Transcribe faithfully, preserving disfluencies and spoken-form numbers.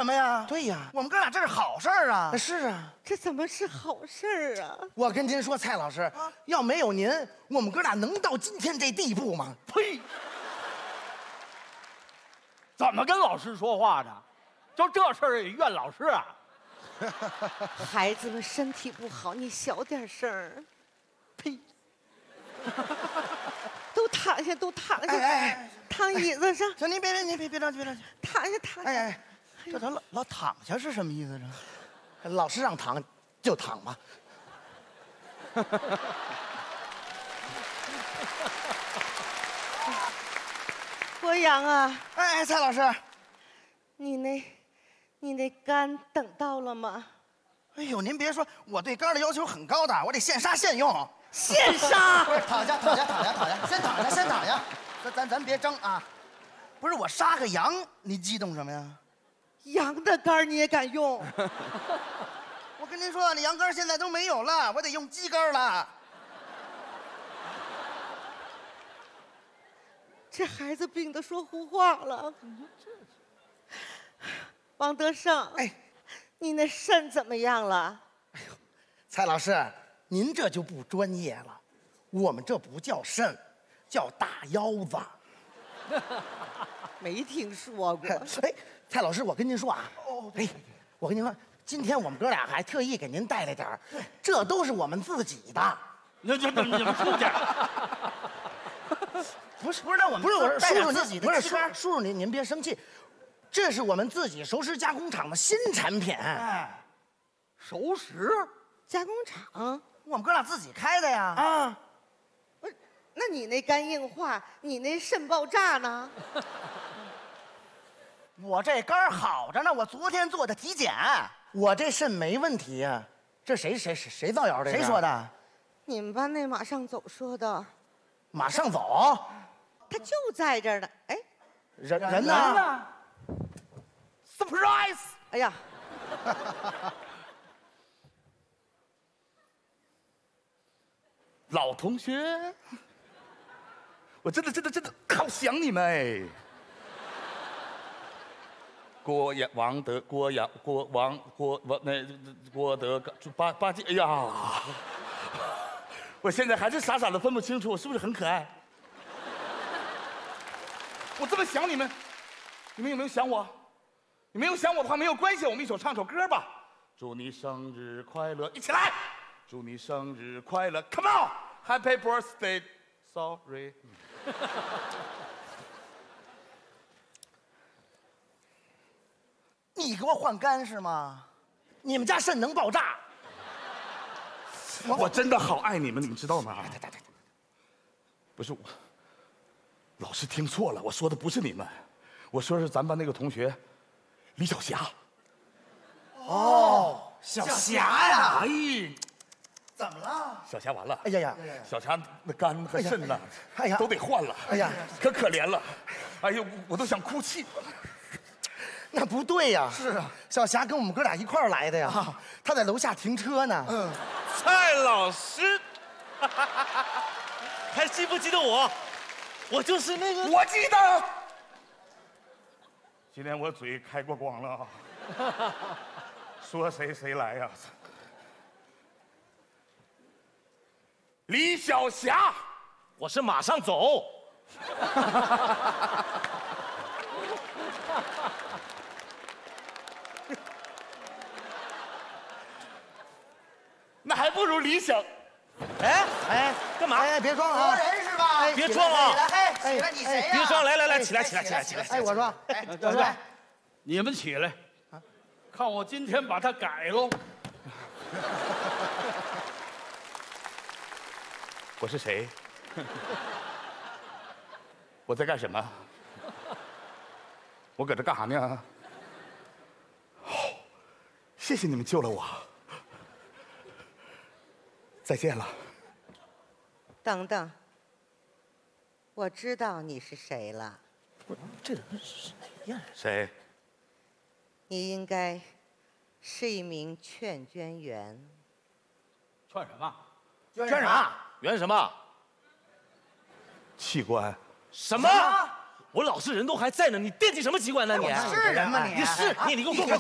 么呀？ 对呀， 我们哥俩这是好事儿啊！ 是啊， 这怎么是好事儿啊？ 我跟您说，蔡老师，啊、要没有您，我们哥俩能到今天这地步吗？ 呸！怎么跟老师说话呢？就这事儿也怨老师啊？ 孩子们身体不好，你小点声儿。 呸！ 都躺下，都躺下， 哎哎， 躺椅子上。 行，您别别您别别着急别着急， 躺下躺下。 哎哎，这他老老躺下是什么意思？这老师让躺就躺吧。 博洋啊， 哎哎，蔡老师， 你那，你那肝等到了吗？ 哎呦，您别说，我对肝的要求很高的，我得现杀现用。 现杀！ 不是，躺下，躺下，躺下，躺下，先躺下，先躺下。咱咱咱别争啊！不是我杀个羊，你激动什么呀？ 羊的肝你也敢用？ 我跟您说，那羊肝现在都没有了，我得用鸡肝了。 这孩子病得说胡话了。王德胜，哎，你那肾怎么样了？ 哎呦，蔡老师，您这就不专业了，我们这不叫肾，叫大腰子。 没听说过。 哎，蔡老师，我跟您说啊，哦，哎，我跟您说，今天我们哥俩还特意给您带来点儿，这都是我们自己的。 那这这你们出去。 不是不是，那我们不是我是带叔叔自己您不是叔的鸡肝。 叔叔您您别生气，这是我们自己熟食加工厂的新产品。 哎， 熟食加工厂？ 我们哥俩自己开的呀。 啊， 不是，那你那肝硬化，你那肾爆炸呢？ 我这肝好着呢，我昨天做的体检。 我这肾没问题呀。这谁谁谁谁造谣这个？ 谁说的？ 你们班那马上走说的。 马上走。 他就在这儿呢。哎， 人人人呢？ 呢 ？Surprise！ 哎呀， 老同学，我真的真的真的好想你们哎。郭阳王德郭阳郭王郭王那郭德八八戒，哎呀，我现在还是傻傻的分不清楚，是不是很可爱？我这么想你们，你们有没有想我？你没有想我的话没有关系，我们一起唱首歌吧。祝你生日快乐，一起来！祝你生日快乐 ，Come on，Happy birthday，Sorry。 你给我换肝是吗？ 你们家肾能爆炸？ 我, 我真的好爱你们，你们知道吗？不是我，老师听错了，我说的不是你们，我说的是咱班那个同学李小霞。 哦，小霞呀！ 哎， 怎么了？ 小霞完了！ 哎呀呀， 小霞那肝和肾呐， 哎呀， 都得换了。 哎呀， 可可怜了，哎呦，我都想哭泣。 那不对呀！ 是啊， 小霞跟我们哥俩一块儿来的呀，啊、她在楼下停车呢。 嗯，蔡老师，还记不记得我？我就是那个。 我记得。今天我嘴开过光了啊，说谁谁来呀、啊？李小霞， 我是马上走。 那还不如李小。 哎哎，干嘛？ 哎，别装啊！ 活人是吧？ 别装啊！ 哎，起来，你谁呀？ 别装，来来来，起来起来起来起来！ 哎，我说， 哎，我说， 你们起来，看我今天把它改喽。 我是谁？我在干什么？我搁这干啥呢？哦，谢谢你们救了我。再见了。 等等，我知道你是谁了。 不是，这人是谁呀？ 谁？ 你应该是一名劝捐员。 劝什么？ 捐啥？ 圆什么？ 器官？ 什么？我老师人都还在呢，你惦记什么机关呢你？ 是人吗你？ 你是你你给我滚！